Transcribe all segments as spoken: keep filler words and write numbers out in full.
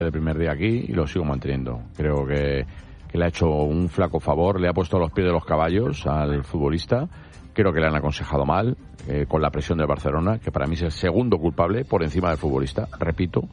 el primer día aquí y lo sigo manteniendo. Creo que, que le ha hecho un flaco favor, le ha puesto a los pies de los caballos al futbolista. Creo que le han aconsejado mal, eh, con la presión del Barcelona, que para mí es el segundo culpable por encima del futbolista, repito.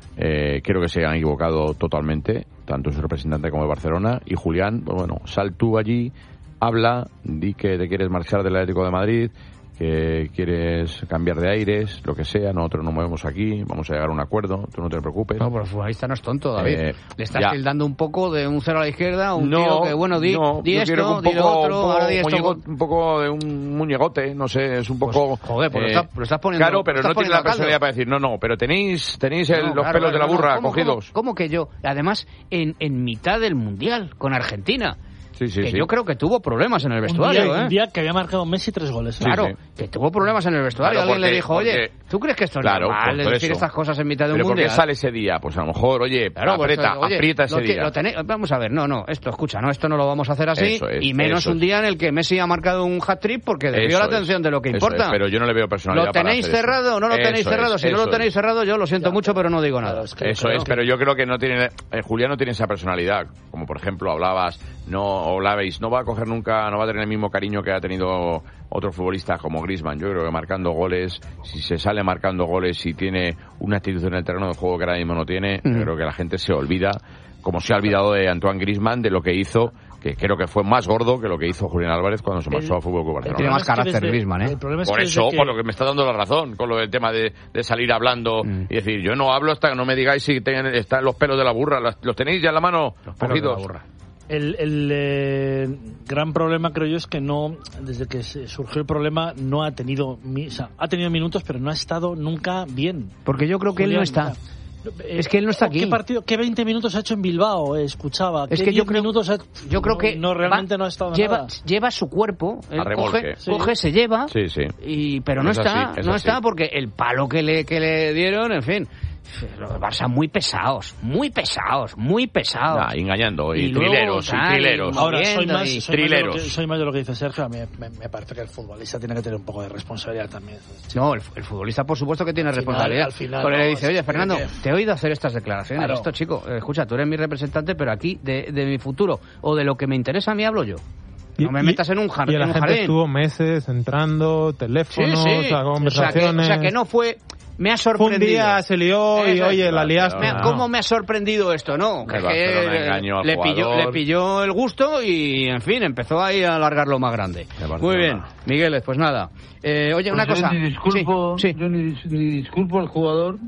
Eh, creo que se han equivocado totalmente, tanto su representante como el Barcelona. Y Julián, pues bueno, sal tú allí, habla, di que te quieres marchar del Atlético de Madrid, que quieres cambiar de aires, lo que sea. Nosotros nos movemos aquí, vamos a llegar a un acuerdo, tú no te preocupes. No, pero el futbolista no es tonto, David. Eh, Le estás ya. tildando un poco de un cero a la izquierda, un no, tío que, bueno, di, no, di esto, un di poco, lo otro, un poco, ahora di esto. muñeco, un poco de un muñegote, no sé, es un poco... Pues, joder, pues eh, lo, estás, lo estás poniendo... Claro, pero no tiene la personalidad caldo. para decir, no, no, pero tenéis tenéis el, no, los claro, pelos claro, de la no, burra ¿cómo, cogidos. ¿cómo, ¿Cómo que yo? Además, en, en mitad del Mundial, con Argentina. Sí, sí, que sí. yo creo que tuvo problemas en el vestuario, un día, ¿eh? Un día que había marcado Messi tres goles. ¿eh? Claro, sí, sí. que tuvo problemas en el vestuario. Claro, Alguien porque, le dijo, oye, porque, ¿tú crees que esto es claro, normal pues de por decir eso. estas cosas en mitad de un Pero ¿por mundial? qué sale ese día? Pues a lo mejor, oye, Claro, aprieta, pues, oye, aprieta ese lo, día. Lo tenéis, vamos a ver, no, no, esto, escucha, no, esto no lo vamos a hacer así, Eso es, y menos eso un es. día en el que Messi ha marcado un hat-trick porque desvió Eso la atención es, de lo que eso importa. es, pero yo no le veo personalidad ¿Lo tenéis para hacer cerrado eso. o no lo tenéis Eso cerrado? es, Si no lo eso tenéis es. cerrado, yo lo siento Ya, mucho, pero no digo nada. Claro, es que Eso creo es, que... pero yo creo que no tiene... Eh, Julián no tiene esa personalidad. Como por ejemplo hablabas, no hablabais, no va a coger nunca, no va a tener el mismo cariño que ha tenido otros futbolistas como Griezmann. Yo creo que marcando goles, si se sale marcando goles, si tiene una actitud en el terreno de juego que ahora mismo no tiene, mm. yo creo que la gente se olvida, como se ha olvidado de Antoine Griezmann, de lo que hizo, que creo que fue más gordo que lo que hizo Julián Álvarez cuando se marchó al Fútbol Club Barcelona. Tiene más carácter desde, Griezmann, ¿eh? Por eso, por lo que me está dando la razón, con lo del tema de, de salir hablando mm. y decir, yo no hablo hasta que no me digáis si ten, están los pelos de la burra, los, los tenéis ya en la mano los cogidos. El, el eh, gran problema, creo yo, es que no, desde que surgió el problema, no ha tenido, o sea, ha tenido minutos, pero no ha estado nunca bien. Porque yo creo que Julián, él no está. Eh, es que él no está aquí. ¿Qué partido, qué veinte minutos ha hecho en Bilbao? Eh, escuchaba. Es ¿Qué que yo creo, minutos ha... yo creo no, que no realmente va, no ha estado lleva, nada. Lleva su cuerpo, él coge, sí. coge, se lleva, sí, sí. Y, pero no, es está, así, no así. está porque el palo que le que le dieron, en fin. Los Barça muy pesados, muy pesados, muy pesados. Nah, engañando, y, y trileros, luego, y trileros. y Ahora, soy más, y soy, trileros. Más de lo que, soy más de lo que dice Sergio. A mí me, me parece que el futbolista tiene que tener un poco de responsabilidad también. No, el, el futbolista por supuesto que tiene al final, responsabilidad. Al final, Porque no, le dice, oye, Fernando, que... te he oído hacer estas declaraciones. Claro. Esto, chico, escucha, tú eres mi representante, pero aquí de, de mi futuro o de lo que me interesa a mí hablo yo. No me y, metas en un jardín. Y la un gente jardín. estuvo meses entrando, teléfonos, sí, sí. a conversaciones. O sea, que, o sea, que no fue... Me ha sorprendido. Un día se lió y, Eso, oye, la liaste. Me ha, ¿Cómo me ha sorprendido esto? No, que, que le, pilló, le pilló el gusto y, en fin, empezó ahí a alargarlo más grande. Muy bien, Migueles, pues nada. Eh, oye, una pues cosa... Yo ni disculpo, sí, sí. Yo ni, ni disculpo al jugador,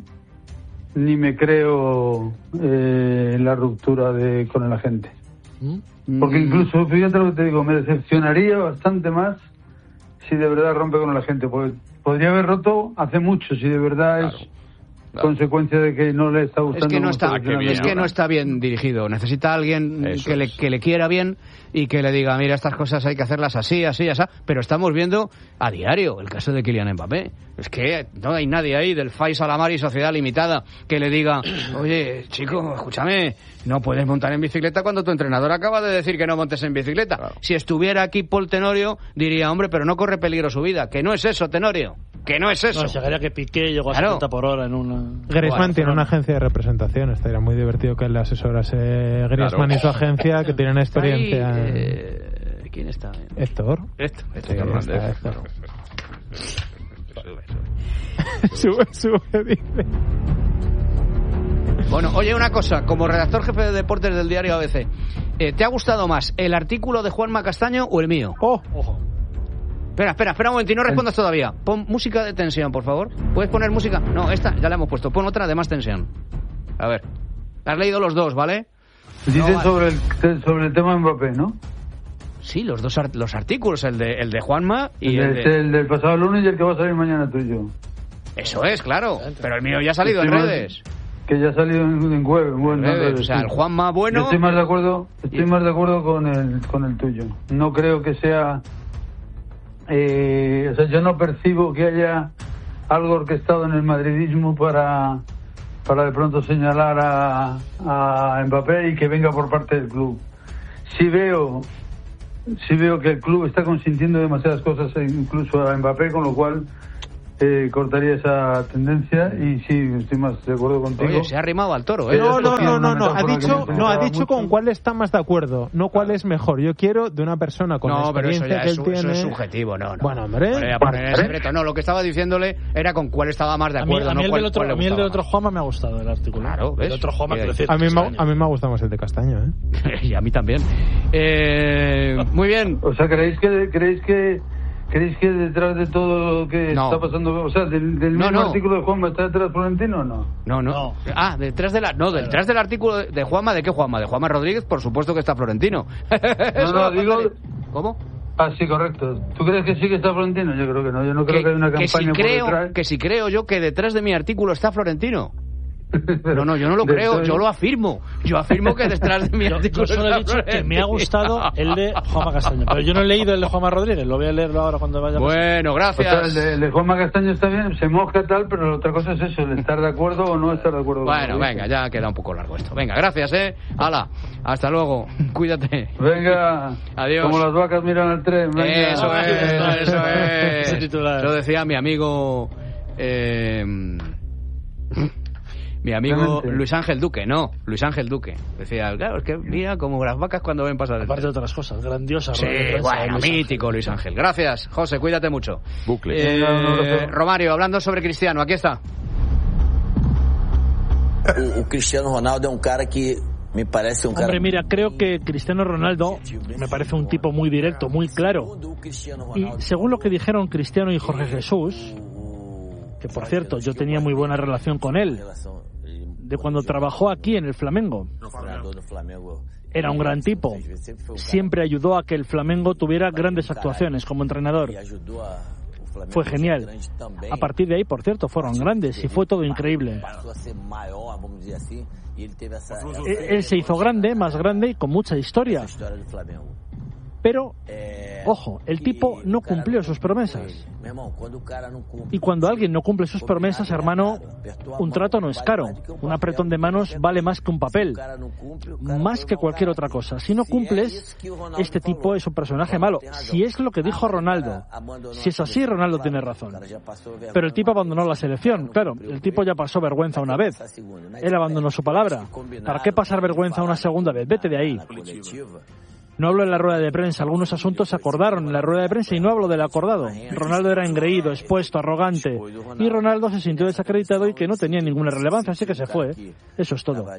ni me creo eh, la ruptura de con el agente. ¿Mm? Porque incluso, fíjate lo que te digo, me decepcionaría bastante más si de verdad rompe con el agente, porque podría haber roto hace mucho, si de verdad claro, es claro. consecuencia de que no le está gustando. Es que no está, bien, es que no está bien dirigido. Necesita a alguien que le, que le quiera bien y que le diga, mira, estas cosas hay que hacerlas así, así, así. Pero estamos viendo a diario el caso de Kylian Mbappé. Es que no hay nadie ahí del Faisal Amari Sociedad Limitada que le diga, oye, chico, escúchame, no puedes montar en bicicleta cuando tu entrenador acaba de decir que no montes en bicicleta. Claro. Si estuviera aquí Paul Tenorio, diría, hombre, pero no corre peligro su vida. Que no es eso, Tenorio. Que no es eso. No, llegaría que Piqué llegó a claro. setenta por hora en una... Griezmann bueno, tiene una agencia de representación. Estaría muy divertido que le asesorase Griezmann claro. y su agencia, que tienen experiencia. Ahí, eh, ¿Quién está? Héctor. Héctor. Sí, está Héctor. sube, sube, dice. Bueno, oye, una cosa, como redactor jefe de deportes del diario A B C, eh, ¿te ha gustado más el artículo de Juanma Castaño o el mío? Oh, ojo. Espera, espera, espera un momento y no respondas todavía. Pon música de tensión, por favor. ¿Puedes poner música? No, esta ya la hemos puesto. Pon otra de más tensión. A ver. Has leído los dos, ¿vale? Dicen no, vale. sobre, el, sobre el tema de Mbappé, ¿no? Sí, los dos art- los artículos, el de, el de Juanma y el, el, de, de... el del pasado lunes y el que va a salir mañana tuyo. Eso es, claro. Pero el mío ya ha salido en redes. Que ya ha salido en, en web. En web en redes. O sea, el Juanma bueno... Yo estoy más de acuerdo, estoy y... más de acuerdo con el, con el tuyo. No creo que sea... Eh, o sea, yo no percibo que haya algo orquestado en el madridismo para, para de pronto señalar a, a Mbappé y que venga por parte del club. Sí veo, sí veo que el club está consintiendo demasiadas cosas, incluso a Mbappé, con lo cual eh, cortaría esa tendencia y sí, estoy más de acuerdo contigo. Oye, se ha arrimado al toro, ¿eh? No, no, no, no, no, ha dicho, no, ha dicho con cuál está más de acuerdo, no cuál es mejor. Yo quiero de una persona con no, la experiencia pero eso ya que es, él tiene. Eso es subjetivo, no, no. Bueno, hombre. Hombre, a poner en secreto. No, lo que estaba diciéndole era con cuál estaba más de acuerdo. A mí, a mí no el, cuál, del otro, cuál a mí el del otro más. Juanma me ha gustado el artículo. Claro, ¿ves? El otro Juanma, Sí, crece A mí, me, a mí me ha gustado más el de Castaño, ¿eh? Y a mí también. Eh, muy bien. O sea, ¿creéis que creéis que creéis que detrás de todo lo que no. está pasando, o sea, del, del no, mismo no. artículo de Juanma está detrás Florentino o no? No, no, no. Ah, detrás de la, no, detrás del artículo de, de Juanma, ¿de qué Juanma? De Juanma Rodríguez, por supuesto que está Florentino. No, no, digo. ¿Cómo? Ah, sí, correcto. ¿Tú crees que sí que está Florentino? Yo creo que no. Yo no creo que, que haya una que campaña si creo, por detrás. Que si creo yo que detrás de mi artículo está Florentino. No, no, yo no lo creo, Entonces... yo lo afirmo. Yo afirmo que detrás de mi yo, artículo yo solo he dicho Florentino. que me ha gustado el de Juanma Castaño, pero yo no he leído el de Juanma Rodríguez, lo voy a leerlo ahora cuando vaya. Bueno, gracias. O sea, el, de, el de Juanma Castaño está bien, se mosca tal, pero otra cosa es eso, el estar de acuerdo o no estar de acuerdo. Bueno, venga, ya queda un poco largo esto. Venga, gracias, eh. Hala, hasta luego. Cuídate. Venga. Adiós. Como las vacas miran al tren. Venga. Eso es, eso es. Ese titular. Lo decía mi amigo... Eh, mi amigo Clemente. Luis Ángel Duque, no, Luis Ángel Duque. Decía, claro, es que mira como las vacas cuando ven pasar el Aparte tren. de otras cosas, grandiosas. Sí, bueno, Luis mítico Ángel. Luis Ángel. Gracias, José, cuídate mucho. Bucle. Eh, Romario, hablando sobre Cristiano, aquí está. O, o Cristiano Ronaldo es un cara que me parece un cara... Hombre, mira, creo que Cristiano Ronaldo me parece un tipo muy directo, muy claro. Y según lo que dijeron Cristiano y Jorge Jesús, que por cierto, yo tenía muy buena relación con él, de cuando trabajó aquí en el Flamengo. Era un gran tipo. Siempre ayudó a que el Flamengo tuviera grandes actuaciones como entrenador. Fue genial. A partir de ahí, por cierto, fueron grandes y fue todo increíble. Él se hizo grande, más grande y con mucha historia. Pero, ojo, el tipo no cumplió sus promesas. Y cuando alguien no cumple sus promesas, hermano, un trato no es caro. Un apretón de manos vale más que un papel. Más que cualquier otra cosa. Si no cumples, este tipo es un personaje malo. Si es lo que dijo Ronaldo. Si es así, Ronaldo tiene razón. Pero el tipo abandonó la selección. Claro, el tipo ya pasó vergüenza una vez. Él abandonó su palabra. ¿Para qué pasar vergüenza una segunda vez? Vete de ahí. No hablo en la rueda de prensa, algunos asuntos se acordaron en la rueda de prensa y no hablo del acordado. Ronaldo era engreído, expuesto, arrogante. Y Ronaldo se sintió desacreditado y que no tenía ninguna relevancia, así que se fue. Eso es todo.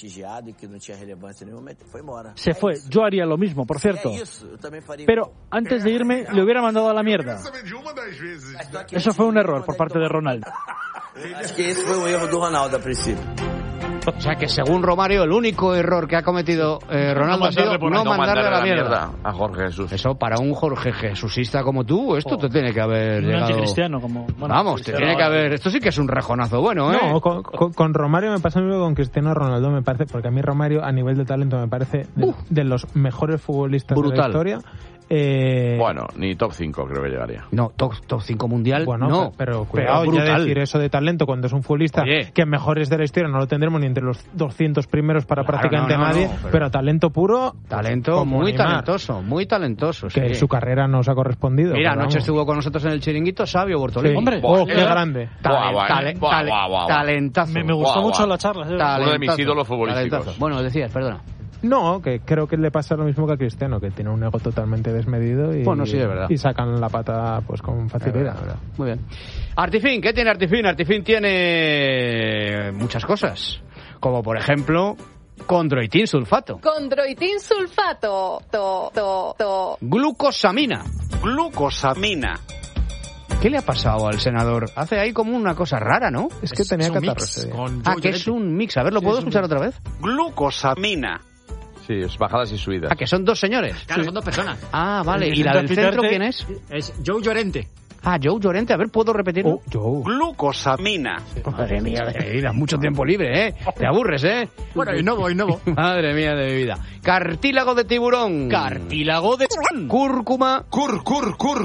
Se fue. Yo haría lo mismo, por cierto. Pero antes de irme, le hubiera mandado a la mierda. Eso fue un error por parte de Ronaldo. Acho que esse foi um erro do Ronaldo a princípio. O sea que según Romario, el único error que ha cometido eh, Ronaldo ha sido no mandarle a la mierda. A Jorge Jesús. Eso, para un Jorge Jesusista como tú, esto te tiene que haber Un llegado... anticristiano como... bueno, Vamos, te tiene que haber... Esto sí que es un rejonazo bueno, ¿eh? No, con, con, con Romario me pasa lo mismo con Cristiano Ronaldo, me parece, porque a mí Romario a nivel de talento me parece de, uh, de los mejores futbolistas brutal. de la historia. Eh... Bueno, ni top cinco creo que llegaría. No, top, top cinco mundial, bueno, no. Pero, pero cuidado, pero ya decir eso de talento cuando es un futbolista Oye. que mejores de la historia no lo tendremos ni entre los doscientos primeros para claro, prácticamente no, no, nadie, no, pero... pero talento puro... Talento muy Neymar, talentoso, muy talentoso. Que sí. su carrera nos ha correspondido. Mira, anoche estuvo con nosotros en el Chiringuito Sabio Bortolín. Sí. Hombre, oh, qué grande. Talentazo. Me, me gustó buah, buah. mucho la charla. ¿sí? Uno de mis ídolos futbolísticos. Talentazo. Bueno, decías, perdona. No, que creo que le pasa lo mismo que a Cristiano, que tiene un ego totalmente desmedido y, bueno, sí, es verdad. y sacan la pata pues con facilidad. Es verdad, muy bien. Artifin, ¿qué tiene Artifin? Artifin tiene muchas cosas, como por ejemplo condroitin sulfato. Condroitin sulfato. To, to, to. Glucosamina. Glucosamina. ¿Qué le ha pasado al senador? Hace ahí como una cosa rara, ¿no? Es que es, tenía es catarros. Ah, que es un mix. A ver, ¿lo sí, puedo escuchar otra vez? Glucosamina. Sí, es bajadas y subidas. Ah, que son dos señores. Claro, sí. son dos personas. Ah, vale. ¿Y la del centro quién es? Es Joe Llorente. Ah, Joe Llorente. A ver, ¿puedo repetirlo? Oh, Joe. Glucosamina. Madre mía de mi vida. Mucho tiempo libre, ¿eh? Te aburres, ¿eh? Bueno, y no voy, no voy. Madre mía de mi vida. Cartílago de tiburón. Cartílago de tiburón. Cúrcuma. Cur, cur, cur.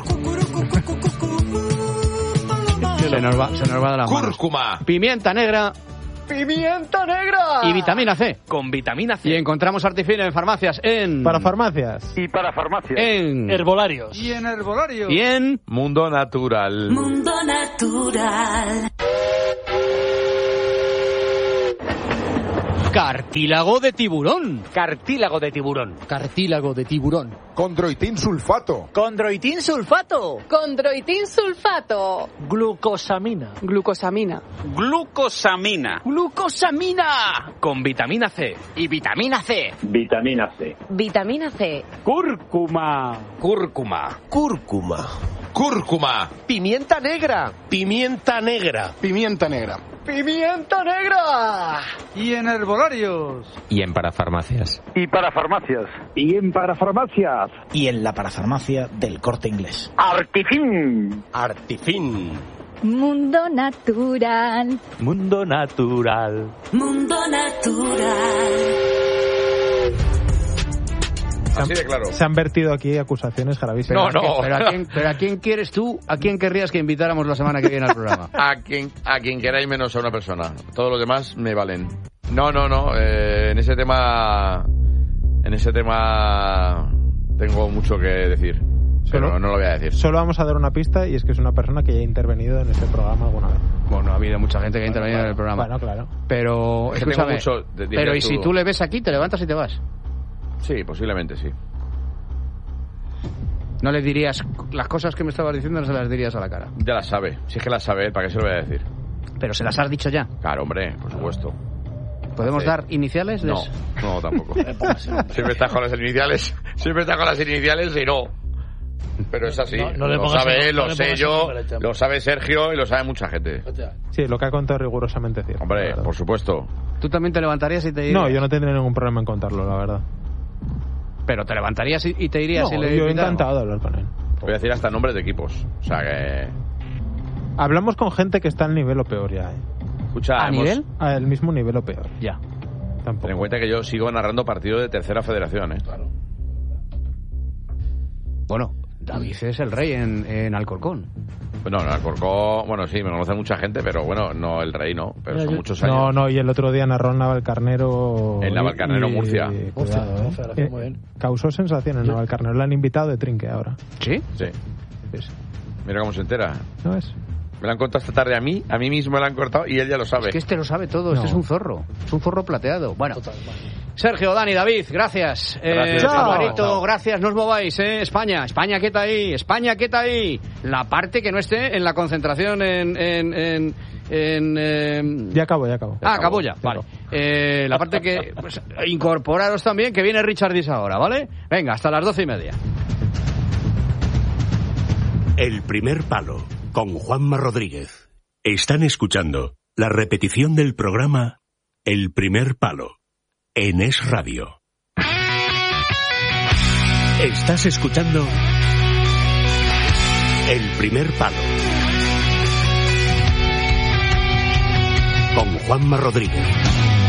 Se nos va, se nos va de la mano. Cúrcuma. Pimienta negra. ¡Pimienta negra! Y vitamina C. Con vitamina C. Y encontramos Artifine en farmacias en... Para farmacias. Y para farmacias. En... Herbolarios. Y en herbolarios. Y en... Mundo Natural. Mundo Natural. Cartílago de tiburón. Cartílago de tiburón. Cartílago de tiburón. Condroitin sulfato. Condroitin sulfato. Condroitin sulfato. Glucosamina. Glucosamina. Glucosamina. Glucosamina. Con vitamina C. Y vitamina C. Vitamina C. Vitamina C. Cúrcuma. Cúrcuma. Cúrcuma. Cúrcuma. Pimienta negra. Pimienta negra. Pimienta negra. ¡Pimienta negra! Y en herbolarios. Y en parafarmacias. Y para farmacias. Y en parafarmacias. Y en la parafarmacia del Corte Inglés. Artifin. Artifin. Mundo Natural. Mundo Natural. Mundo Natural. Así de claro. Se han vertido aquí acusaciones gravísimas. No, no. Pero a, quién, pero ¿a quién quieres tú? ¿A quién querrías que invitáramos la semana que viene al programa? A quien, a quien queráis menos a una persona. Todos los demás me valen. No, no, no. Eh, en ese tema... En ese tema... Tengo mucho que decir. Pero Solo- no lo voy a decir. Solo vamos a dar una pista y es que es una persona que ya ha intervenido en este programa alguna vez. Bueno, ha habido mucha gente que ha intervenido en el programa. Bueno, claro. Pero, Es que tengo escúchame, mucho, de- dirías pero ¿y tú- si tú le ves aquí, te levantas y te vas? Sí, posiblemente sí. No le dirías las cosas que me estabas diciendo, no se las dirías a la cara. Ya las sabe. Si es que las sabe, ¿para qué se lo voy a decir? Pero se las has dicho ya. Claro, hombre, por supuesto. ¿Podemos Sí. dar iniciales? De No, eso? no, tampoco. Siempre estás con las iniciales. Siempre estás con las iniciales y no. Pero es así. No, no le lo pongas sabe el- él, no lo le sé pongas yo, el ejemplo. lo sabe Sergio y lo sabe mucha gente. Sí, lo que ha contado es rigurosamente cierto. la Hombre, verdad. por supuesto. ¿Tú también te levantarías y te irías? No, yo no tendría ningún problema en contarlo, la verdad. Pero te levantarías y y te irías No, si le yo he invitáramos? encantado de hablar con él. Voy a decir hasta nombres de equipos. O sea que... Hablamos con gente que está al nivel o peor ya, ¿eh? Escucha, ¿A hemos- nivel? Al mismo nivel o peor. Ya. Tampoco. Ten en cuenta que yo sigo narrando partidos de tercera federación, ¿eh? Claro. Bueno, David es el rey en, en Alcorcón. Bueno, en Alcorcón, bueno, sí, me conoce mucha gente, pero bueno, no el rey, no. Pero son muchos años. No, no, y el otro día narró en Navalcarnero. En Navalcarnero, y- Murcia. y- Murcia, Cuidado, ¿no? ¿eh? Federación, Eh, muy bien. Causó sensación en Navalcarnero. Le han invitado de trinque ahora. ¿Sí? Sí. Sí, sí. Mira cómo se entera. ¿No es? Me lo han contado esta tarde a mí, a mí mismo me lo han cortado y él ya lo sabe. Es que este lo sabe todo, este No. es un zorro. Es un zorro plateado. Bueno, Sergio, Dani, David, gracias. Gracias. Eh, Chao. Alvarito, Chao. gracias, no os mováis, ¿eh? España, España quieta ahí, España quieta ahí. La parte que no esté en la concentración en... en, en, en, eh, Ya acabo, ya acabo. Ah, acabó ya, vale. Eh, la parte que... Pues, incorporaros también, que viene Richard Dis ahora, ¿vale? Venga, hasta las doce y media. El primer palo, con Juanma Rodríguez. Están escuchando la repetición del programa El primer palo, en Es Radio. Estás escuchando El primer palo, con Juanma Rodríguez.